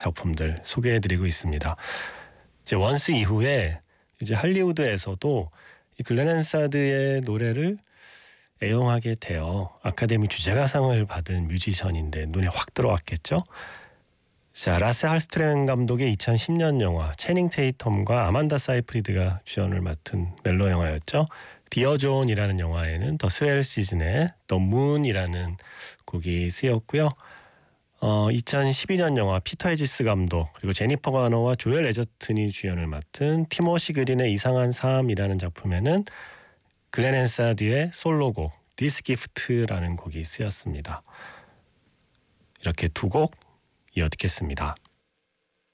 작품들 소개해드리고 있습니다. 이제 원스 이후에 이제 할리우드에서도 이 글렌 한사드의 노래를 애용하게 되어 아카데미 주제가상을 받은 뮤지션인데 눈에 확 들어왔겠죠. 자, 라세 할스트렌 감독의 2010년 영화, 채닝 테이텀과 아만다 사이프리드가 주연을 맡은 멜로 영화였죠. 디어 존이라는 영화에는 더 스웰 시즌의 더 문이라는 곡이 쓰였고요. 2012년 영화 피터 헤지스 감독 그리고 제니퍼 가너와 조엘 에저튼이 주연을 맡은 티모시 그린의 이상한 삶이라는 작품에는 글렌 한사드의 솔로곡 This Gift라는 곡이 쓰였습니다. 이렇게 두 곡 이어 듣겠습니다.